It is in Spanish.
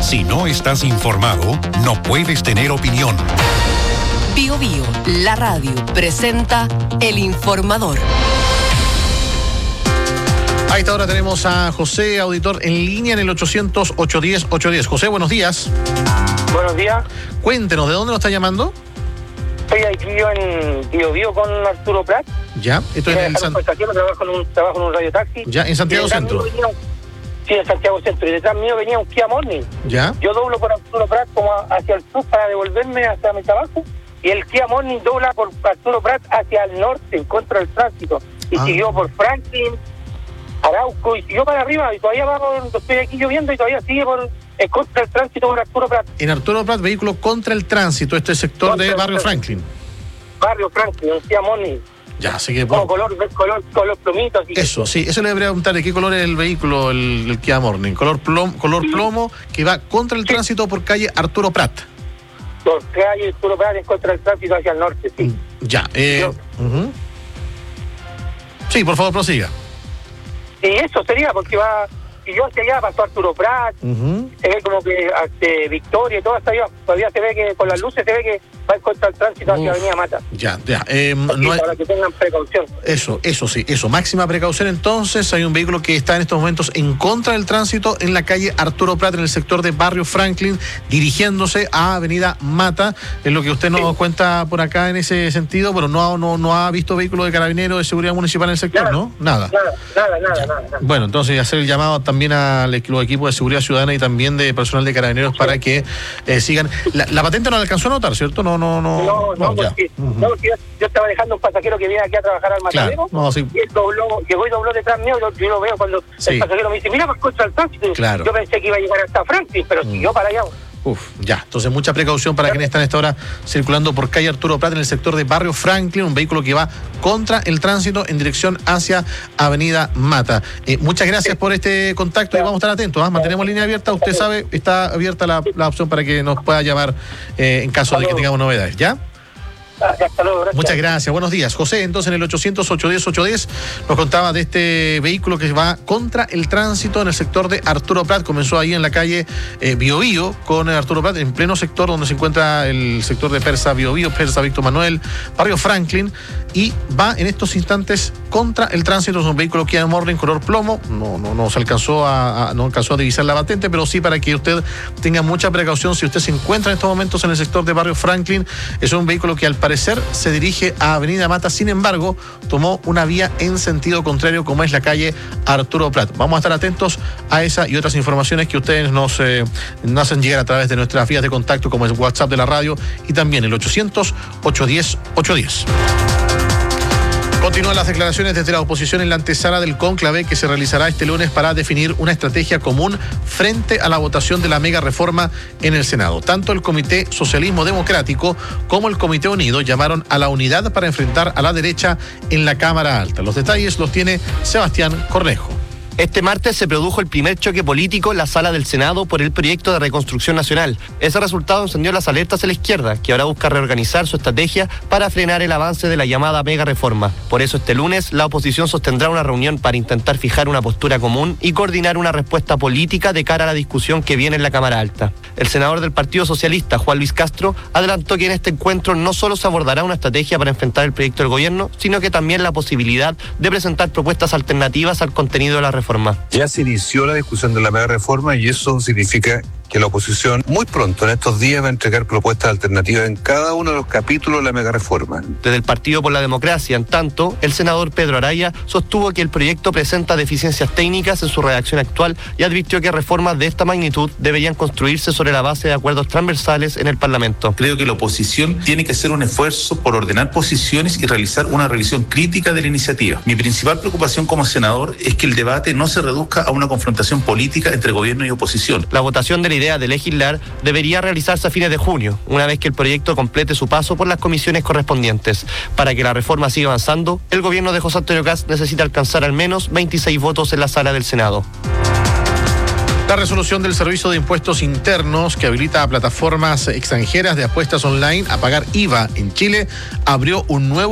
Si no estás informado, no puedes tener opinión. Bío Bío, la radio, presenta El Informador. A esta hora tenemos a José, auditor, en línea en el 800-810-810. José, buenos días. Buenos días. Cuéntenos, ¿de dónde nos está llamando? Estoy aquí yo en Bío Bío con Arturo Prat. Ya, esto es en trabajo en un radiotaxi. Ya, en Santiago Centro. Sí, en Santiago Centro. Y detrás mío venía un Kia Morning. Ya. Yo doblo por Arturo Prat como hacia el sur para devolverme hacia mi trabajo. Y el Kia Morning dobla por Arturo Prat hacia el norte, en contra del tránsito. Y siguió por Franklin, Arauco, y siguió para arriba. Y todavía estoy aquí lloviendo y todavía sigue en contra del tránsito por Arturo Prat. En Arturo Prat, vehículo contra el tránsito, este sector de Barrio Franklin. Barrio Franklin, un Kia Morning. Ya, así que... Como color plomito. Así. Eso, sí, eso le debería preguntar de qué color es el vehículo, el Kia Morning. Color plomo, que va contra el tránsito por calle Arturo Prat. Por calle Arturo Prat en contra del tránsito hacia el norte, sí. Ya, Sí, por favor, prosiga. Y eso sería, porque va... Y yo hacia allá pasó Arturo Prat, se ve como que Victoria y todo hasta allá, todavía se ve que con las luces se ve que va en contra del tránsito hacia Avenida Mata. Ya. Para que tengan precaución. Eso, máxima precaución. Entonces, hay un vehículo que está en estos momentos en contra del tránsito en la calle Arturo Prat, en el sector de Barrio Franklin, dirigiéndose a Avenida Mata. Es lo que usted nos cuenta por acá en ese sentido. Bueno, no ha visto vehículos de carabineros de seguridad municipal en el sector, ¿no? Nada. Bueno, entonces hacer el llamado también a los equipos de seguridad ciudadana y también de personal de carabineros para que sigan. La patente no la alcanzó a notar, ¿cierto? No, porque yo estaba dejando un pasajero que viene aquí a trabajar al matadero, y él llegó y dobló detrás mío, yo lo veo cuando el pasajero me dice, mira, pues contra el tránsito. Claro. Yo pensé que iba a llegar hasta Franklin, pero siguió para allá. Ya, entonces mucha precaución para quienes están a esta hora circulando por calle Arturo Prat en el sector de Barrio Franklin, un vehículo que va contra el tránsito en dirección hacia Avenida Mata. Muchas gracias por este contacto y vamos a estar atentos, mantenemos línea abierta, usted sabe, está abierta la opción para que nos pueda llamar en caso de que tengamos novedades, ¿ya? Hasta luego, gracias. Muchas gracias, buenos días. José, entonces en el 800-810-810 nos contaba de este vehículo que va contra el tránsito en el sector de Arturo Prat. Comenzó ahí en la calle Bío Bío con Arturo Prat, en pleno sector donde se encuentra el sector de Persa Bío Bío, Persa Víctor Manuel, Barrio Franklin, y va en estos instantes contra el tránsito. Es un vehículo Kia Morning color plomo, no alcanzó a divisar la patente, pero sí para que usted tenga mucha precaución si usted se encuentra en estos momentos en el sector de Barrio Franklin. Es un vehículo que al parecer se dirige a Avenida Mata, sin embargo, tomó una vía en sentido contrario, como es la calle Arturo Prat. Vamos a estar atentos a esa y otras informaciones que ustedes nos hacen llegar a través de nuestras vías de contacto, como el WhatsApp de la radio y también el 800-810-810. Continúan las declaraciones desde la oposición en la antesala del cónclave que se realizará este lunes para definir una estrategia común frente a la votación de la mega reforma en el Senado. Tanto el Comité Socialismo Democrático como el Comité Unido llamaron a la unidad para enfrentar a la derecha en la Cámara Alta. Los detalles los tiene Sebastián Cornejo. Este martes se produjo el primer choque político en la sala del Senado por el proyecto de reconstrucción nacional. Ese resultado encendió las alertas a la izquierda, que ahora busca reorganizar su estrategia para frenar el avance de la llamada mega reforma. Por eso este lunes la oposición sostendrá una reunión para intentar fijar una postura común y coordinar una respuesta política de cara a la discusión que viene en la Cámara Alta. El senador del Partido Socialista, Juan Luis Castro, adelantó que en este encuentro no solo se abordará una estrategia para enfrentar el proyecto del gobierno, sino que también la posibilidad de presentar propuestas alternativas al contenido de la reforma. Ya se inició la discusión de la mega reforma y eso significa que la oposición muy pronto, en estos días, va a entregar propuestas alternativas en cada uno de los capítulos de la mega reforma. Desde el Partido por la Democracia, en tanto, el senador Pedro Araya sostuvo que el proyecto presenta deficiencias técnicas en su redacción actual y advirtió que reformas de esta magnitud deberían construirse sobre la base de acuerdos transversales en el Parlamento. Creo que la oposición tiene que hacer un esfuerzo por ordenar posiciones y realizar una revisión crítica de la iniciativa. Mi principal preocupación como senador es que el debate no se reduzca a una confrontación política entre gobierno y oposición. La votación de la idea de legislar debería realizarse a fines de junio, una vez que el proyecto complete su paso por las comisiones correspondientes. Para que la reforma siga avanzando, el gobierno de José Antonio Kast necesita alcanzar al menos 26 votos en la sala del Senado. La resolución del Servicio de Impuestos Internos que habilita a plataformas extranjeras de apuestas online a pagar IVA en Chile abrió un nuevo